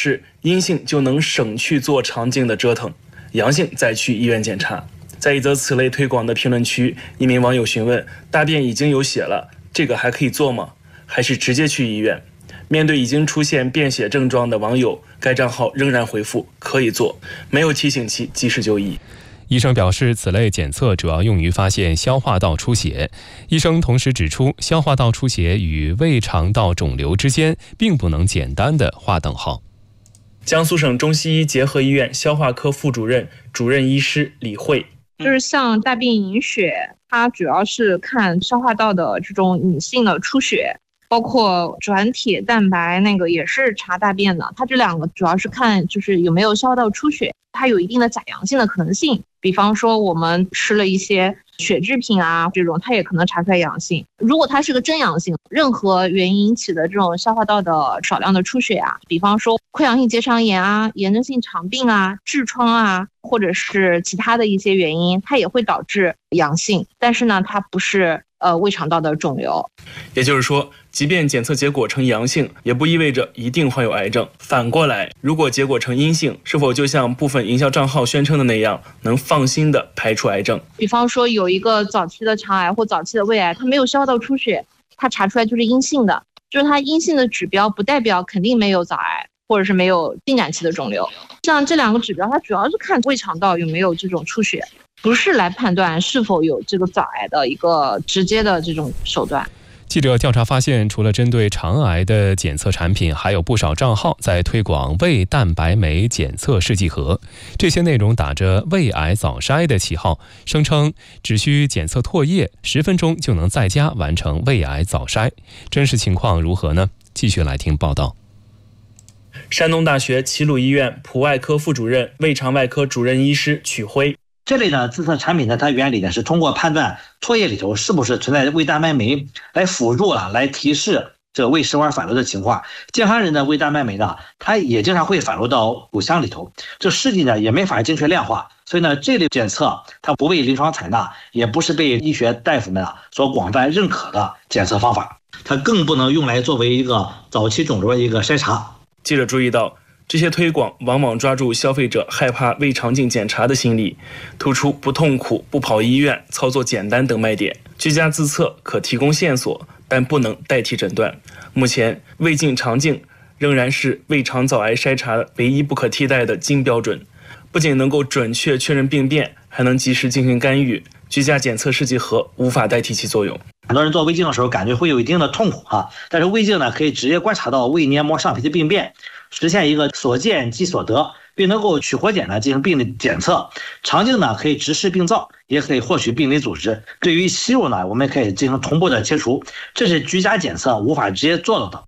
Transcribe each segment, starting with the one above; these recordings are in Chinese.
示阴性就能省去做肠镜的折腾，阳性再去医院检查。在一则此类推广的评论区，一名网友询问：大便已经有血了，这个还可以做吗？还是直接去医院？面对已经出现便血症状的网友，该账号仍然回复可以做，没有提醒其及时就医。 医生表示，此类检测主要用于发现消化道出血。医生同时指出，消化道出血与胃肠道肿瘤之间并不能简单的划等号。 江苏省中西医结合医院消化科副主任、主任医师李慧， 就是像大便隐血，它主要是看消化道的这种隐性的出血，包括转铁蛋白那个也是查大便的，它这两个主要是看就是有没有消化道出血，它有一定的假阳性的可能性。比方说我们吃了一些血制品啊，这种它也可能查出来阳性。如果它是个真阳性，任何原因引起的这种消化道的少量的出血啊，比方说溃疡性结肠炎啊、炎症性肠病啊、痔疮啊，或者是其他的一些原因，它也会导致阳性，但是呢，它不是胃肠道的肿瘤。 也就是说，即便检测结果呈阳性，也不意味着一定患有癌症。反过来，如果结果呈阴性，是否就像部分营销账号宣称的那样，能放心的排除癌症？ 比方说有一个早期的肠癌或早期的胃癌，它没有消化道出血，它查出来就是阴性的，就是它阴性的指标不代表肯定没有早癌或者是没有进展期的肿瘤。像这两个指标，它主要是看胃肠道有没有这种出血，不是来判断是否有这个早癌的一个直接的这种手段。 记者调查发现，除了针对肠癌的检测产品，还有不少账号在推广胃蛋白酶检测试剂盒。这些内容打着胃癌早筛的旗号，声称只需检测唾液，10分钟就能在家完成胃癌早筛。真实情况如何呢？继续来听报道。 山东大学齐鲁医院普外科副主任、胃肠外科主任医师曲辉， 这类的自测产品呢，它原理呢是通过判断唾液里头是不是存在胃蛋白酶，来辅助来提示这个胃食管反流的情况。健康人的胃蛋白酶呢，它也经常会反流到骨腔里头，这试剂呢也没法精确量化，所以呢这类检测它不被临床采纳，也不是被医学大夫们所广泛认可的检测方法，它更不能用来作为一个早期肿瘤的一个筛查。 记者注意到，这些推广往往抓住消费者害怕胃肠镜检查的心理，突出不痛苦、不跑医院、操作简单等卖点。居家自测可提供线索，但不能代替诊断。目前，胃镜、肠镜仍然是胃肠早癌筛查唯一不可替代的金标准，不仅能够准确确认病变，还能及时进行干预。居家检测试剂盒无法代替其作用。 很多人做胃镜的时候感觉会有一定的痛苦但是胃镜呢可以直接观察到胃黏膜上皮的病变，实现一个所见即所得，并能够取活检呢进行病理检测。肠镜呢可以直视病灶，也可以获取病理组织。对于息肉呢，我们可以进行同步的切除，这是居家检测无法直接做到的。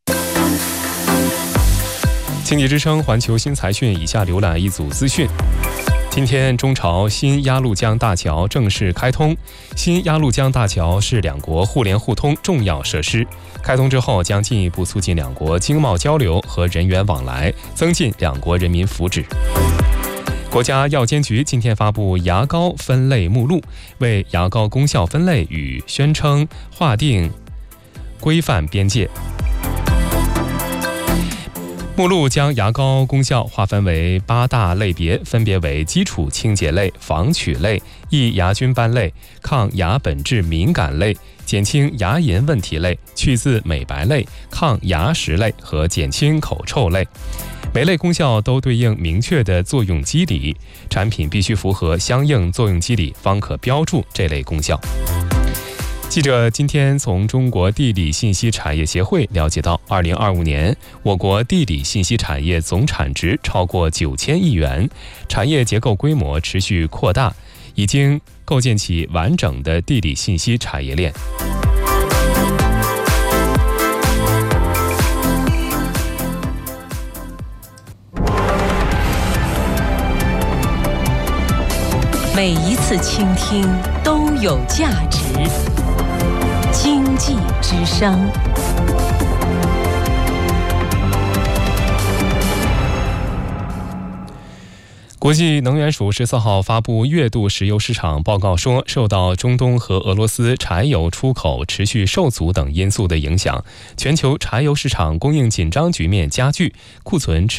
经济之声环球新财讯，以下浏览一组资讯。今天中朝新鸭绿江大桥正式开通。新鸭绿江大桥是两国互联互通重要设施，开通之后将进一步促进两国经贸交流和人员往来，增进两国人民福祉。国家药监局今天发布牙膏分类目录，为牙膏功效分类与宣称划定规范边界。目录将牙膏功效划分为8大类别，分别为基础清洁类、防龋类、抑牙菌斑类、抗牙本质敏感类、减轻牙龈问题类、去渍美白类、抗牙石类和减轻口臭类。每类功效都对应明确的作用机理，产品必须符合相应作用机理，方可标注这类功效。记者今天从中国地理信息产业协会了解到，2025年我国地理信息产业总产值超过9000亿元，产业结构规模持续扩大，已经构建起完整的地理信息产业链。 每一次倾听都有价值。经济之声。 国际能源署14号发布月度石油市场报告说，受到中东和俄罗斯柴油出口持续受阻等因素的影响，全球柴油市场供应紧张局面加剧，库存持